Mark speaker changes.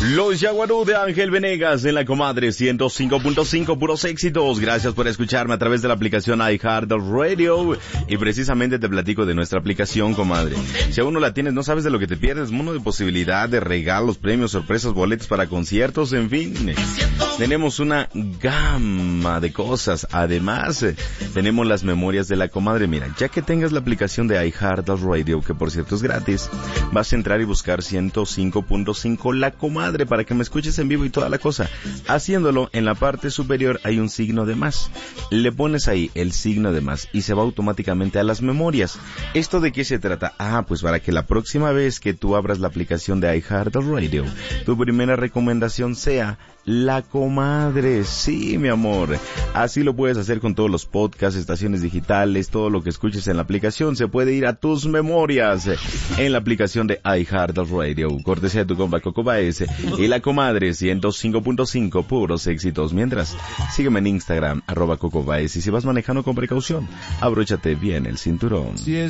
Speaker 1: Los Yaguarú de Ángel Venegas en la Comadre 105.5, puros éxitos. Gracias por escucharme a través de la aplicación iHeartRadio. Y precisamente te platico de nuestra aplicación, comadre. Si aún no la tienes, no sabes de lo que te pierdes. Mundo de posibilidad, de regalos, premios, sorpresas, boletos para conciertos, en fin. Tenemos una gama de cosas. Además, tenemos las memorias de la comadre. Mira, ya que tengas la aplicación de iHeartRadio, que por cierto es gratis, vas a entrar y buscar 105.5 La Comadre para que me escuches en vivo y toda la cosa. Haciéndolo, en la parte superior hay un signo de más. Le pones ahí el signo de más y se va automáticamente a las memorias. ¿Esto de qué se trata? Pues para que la próxima vez que tú abras la aplicación de iHeartRadio, tu primera recomendación sea La Comadre. Sí, mi amor. Así lo puedes hacer con todos los podcasts, estaciones digitales, todo lo que escuches en la aplicación se puede ir a tus memorias en la aplicación de iHeartRadio. Cortesía de tu compa Coco Baez y La Comadre 105.5, puros éxitos. Mientras, sígueme en Instagram, @Coco Baez, y si vas manejando con precaución, abróchate bien el cinturón.